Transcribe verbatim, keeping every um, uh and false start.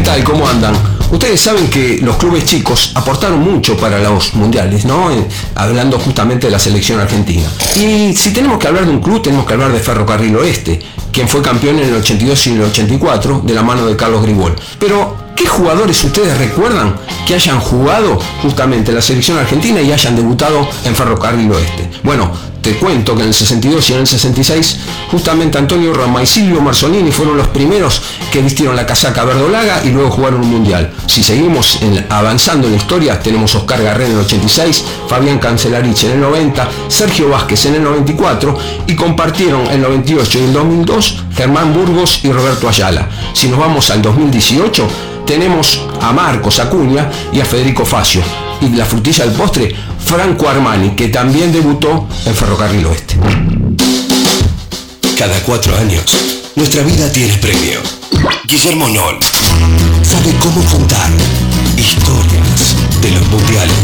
tal? ¿Cómo andan? Ustedes saben que los clubes chicos aportaron mucho para los mundiales, ¿no? Eh, hablando justamente de la selección argentina. Y si tenemos que hablar de un club, tenemos que hablar de Ferrocarril Oeste, quien fue campeón en el ochenta y dos y en el ochenta y cuatro, de la mano de Carlos Gribol. Pero, ¿qué jugadores ustedes recuerdan que hayan jugado justamente en la selección argentina y hayan debutado en Ferrocarril Oeste? Bueno, te cuento que en el sesenta y dos y en el sesenta y seis, justamente Antonio Roma y Silvio Marzolini fueron los primeros que vistieron la casaca verdolaga y luego jugaron un mundial. Si seguimos en, avanzando en la historia, tenemos Oscar Garré en el ochenta y seis, Fabián Cancelarich en el noventa, Sergio Vázquez en el noventa y cuatro y compartieron el noventa y ocho y el dos mil dos Germán Burgos y Roberto Ayala. Si nos vamos al dos mil dieciocho, tenemos a Marcos Acuña y a Federico Facio. Y la frutilla del postre, Franco Armani, que también debutó en Ferrocarril Oeste. Cada cuatro años, nuestra vida tiene premio. Guillermo Noll sabe cómo contar historias de los mundiales.